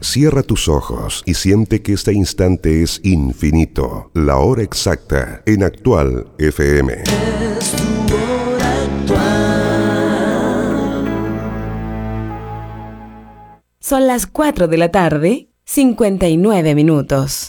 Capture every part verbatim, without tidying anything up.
Cierra tus ojos y siente que este instante es infinito. La hora exacta en Actual F M. Es tu hora actual. Son las cuatro de la tarde, cincuenta y nueve minutos.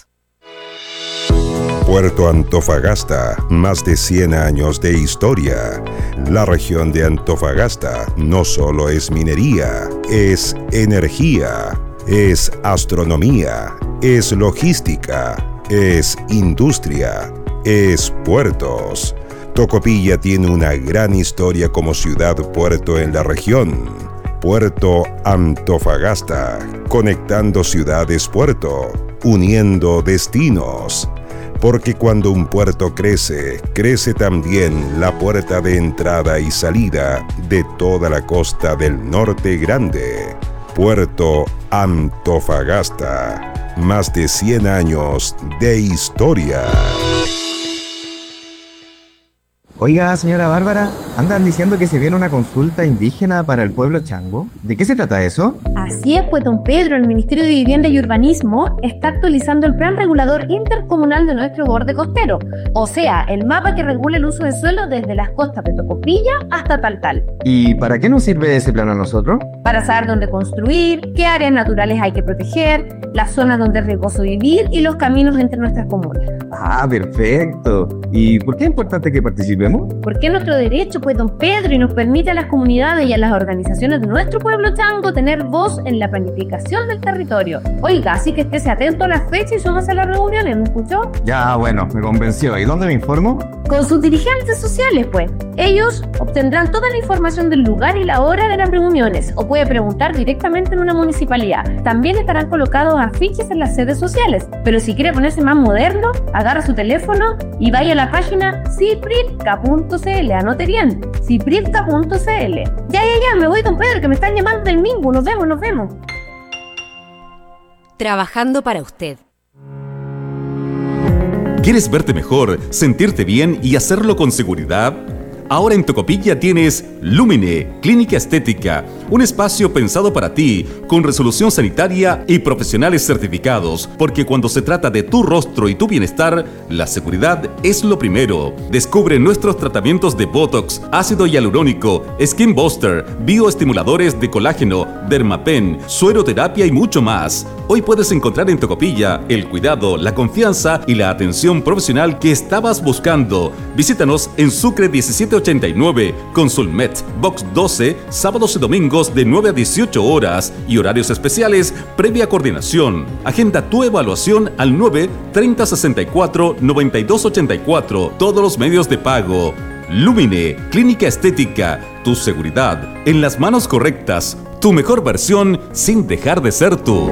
Puerto Antofagasta, más de cien años de historia. La región de Antofagasta no solo es minería, es energía, es astronomía, es logística, es industria, es puertos. Tocopilla tiene una gran historia como ciudad-puerto en la región. Puerto Antofagasta, conectando ciudades-puerto, uniendo destinos. Porque cuando un puerto crece, crece también la puerta de entrada y salida de toda la costa del norte grande. Puerto Antofagasta, más de cien años de historia. Oiga, señora Bárbara, andan diciendo que se viene una consulta indígena para el pueblo chango. ¿De qué se trata eso? Así es, pues don Pedro, el Ministerio de Vivienda y Urbanismo está actualizando el Plan Regulador Intercomunal de nuestro borde costero, o sea, el mapa que regula el uso del suelo desde las costas de Tocopilla hasta Taltal. ¿Y para qué nos sirve ese plan a nosotros? Para saber dónde construir, qué áreas naturales hay que proteger, las zonas donde es riesgoso vivir y los caminos entre nuestras comunas. Ah, perfecto. ¿Y por qué es importante que participemos? Porque es nuestro derecho, pues don Pedro, y nos permite a las comunidades y a las organizaciones de nuestro pueblo chango tener voz en la planificación del territorio. Oiga, así que estése atento a las fechas y súmase a las reuniones, ¿me escuchó? Ya, bueno, me convenció. ¿Y dónde me informo? Con sus dirigentes sociales, pues. Ellos obtendrán toda la información del lugar y la hora de las reuniones, o puede preguntar directamente en una municipalidad. También estarán colocados afiches en las sedes sociales, pero si quiere ponerse más moderno, agarra su teléfono y vaya a la página cipritka punto c l, anote bien, cipritka punto c l. Ya, ya, ya, me voy don Pedro, que me están llamando del Mingo, nos vemos, nos vemos. Trabajando para usted. ¿Quieres verte mejor, sentirte bien y hacerlo con seguridad? Ahora en Tocopilla tienes Lumine, Clínica Estética, un espacio pensado para ti, con resolución sanitaria y profesionales certificados, porque cuando se trata de tu rostro y tu bienestar, la seguridad es lo primero. Descubre nuestros tratamientos de Botox, ácido hialurónico, Skin Buster, bioestimuladores de colágeno, Dermapen, sueroterapia y mucho más. Hoy puedes encontrar en Tocopilla el cuidado, la confianza y la atención profesional que estabas buscando. Visítanos en Sucre diecisiete ochenta y nueve, Consulmet, Box doce, sábados y domingos de nueve a dieciocho horas y horarios especiales previa coordinación. Agenda tu evaluación al nueve treinta sesenta y cuatro noventa y dos ochenta y cuatro, todos los medios de pago. Lumine, Clínica Estética, tu seguridad en las manos correctas, tu mejor versión sin dejar de ser tú.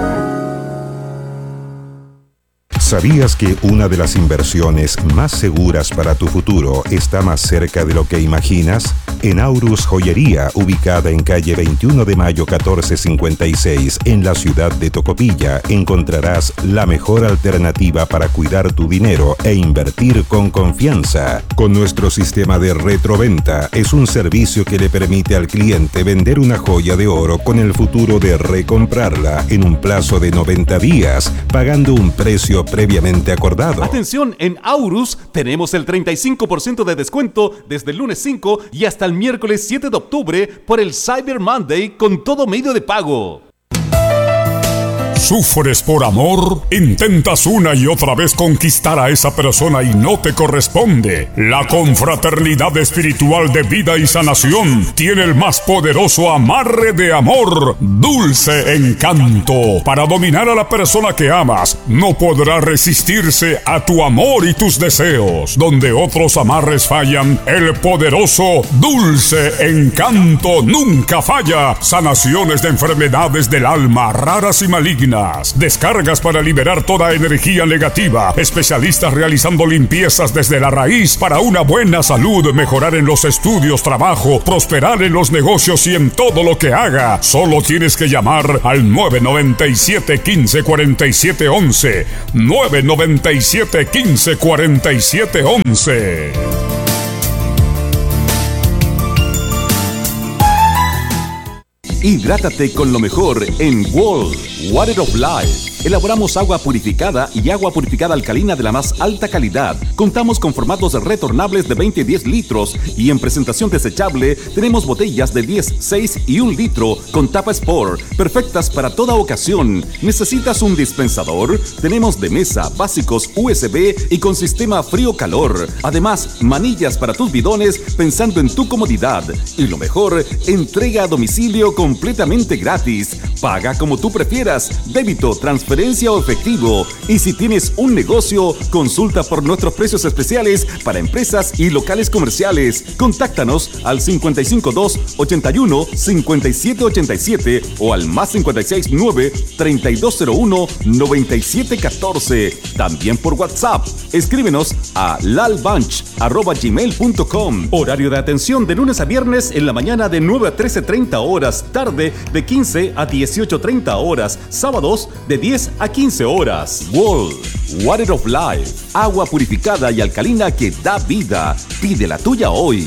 ¿Sabías que una de las inversiones más seguras para tu futuro está más cerca de lo que imaginas? En Aurus Joyería, ubicada en calle veintiuno de mayo catorce cincuenta y seis, en la ciudad de Tocopilla, encontrarás la mejor alternativa para cuidar tu dinero e invertir con confianza. Con nuestro sistema de retroventa, es un servicio que le permite al cliente vender una joya de oro con el futuro de recomprarla en un plazo de noventa días, pagando un precio previamente acordado. Atención, en Aurus tenemos el treinta y cinco por ciento de descuento desde el lunes cinco y hasta el miércoles siete de octubre por el Cyber Monday con todo medio de pago. ¿Sufres por amor? ¿Intentas una y otra vez conquistar a esa persona y no te corresponde? La Confraternidad Espiritual de Vida y Sanación tiene el más poderoso amarre de amor, Dulce Encanto. Para dominar a la persona que amas, no podrá resistirse a tu amor y tus deseos. Donde otros amarres fallan, el poderoso Dulce Encanto nunca falla. Sanaciones de enfermedades del alma, raras y malignas. Descargas para liberar toda energía negativa. Especialistas realizando limpiezas desde la raíz para una buena salud, mejorar en los estudios, trabajo, prosperar en los negocios y en todo lo que haga. Solo tienes que llamar al nueve noventa y siete, quince, cuarenta y siete, once. nueve noventa y siete, quince, cuarenta y siete, once. Hidrátate con lo mejor en Wall. Water of Life. Elaboramos agua purificada y agua purificada alcalina de la más alta calidad. Contamos con formatos retornables de veinte y diez litros y en presentación desechable tenemos botellas de diez, seis y un litro con tapa Sport, perfectas para toda ocasión. ¿Necesitas un dispensador? Tenemos de mesa, básicos U S B y con sistema frío-calor. Además, manillas para tus bidones pensando en tu comodidad. Y lo mejor, entrega a domicilio completamente gratis. Paga como tú prefieras, débito, transferencia o efectivo. Y si tienes un negocio, consulta por nuestros precios especiales para empresas y locales comerciales. Contáctanos al cincuenta y cinco dos, ochenta y uno, cincuenta y siete ochenta y siete o al más cincuenta y seis nueve, treinta y dos cero uno, noventa y siete catorce. También por WhatsApp. Escríbenos a lalbunch arroba gmail punto com. Horario de atención de lunes a viernes en la mañana de nueve a trece treinta horas, tarde de quince a dieciocho treinta horas, sábados de diez a quince horas. Wall, Water of Life, agua purificada y alcalina que da vida. Pide la tuya hoy.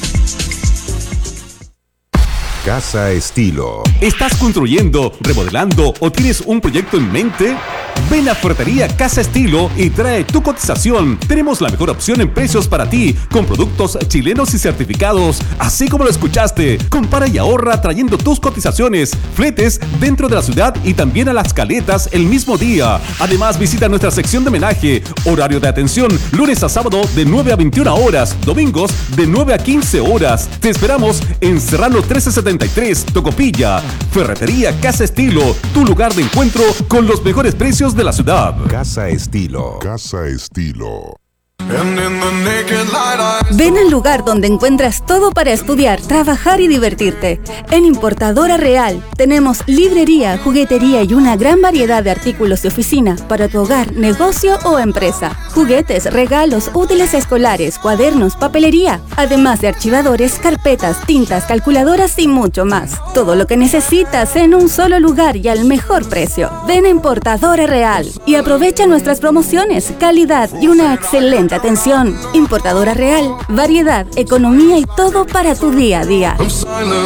Casa Estilo. ¿Estás construyendo, remodelando o tienes un proyecto en mente? Ven a Ferretería Casa Estilo y trae tu cotización. Tenemos la mejor opción en precios para ti, con productos chilenos y certificados, así como lo escuchaste. Compara y ahorra trayendo tus cotizaciones, fletes dentro de la ciudad y también a Las Caletas el mismo día. Además, visita nuestra sección de homenaje. Horario de atención, lunes a sábado de nueve a veintiuna horas, domingos de nueve a quince horas. Te esperamos en Serrano trece setenta y tres, Tocopilla. Ferretería Casa Estilo, tu lugar de encuentro con los mejores precios de la ciudad. Casa Estilo. Casa Estilo. Ven al lugar donde encuentras todo para estudiar, trabajar y divertirte. En Importadora Real tenemos librería, juguetería y una gran variedad de artículos de oficina para tu hogar, negocio o empresa. Juguetes, regalos, útiles escolares, cuadernos, papelería, además de archivadores, carpetas, tintas, calculadoras y mucho más. Todo lo que necesitas en un solo lugar y al mejor precio. Ven a Importadora Real y aprovecha nuestras promociones, calidad y una excelente atención. Importadora Real, variedad, economía y todo para tu día a día.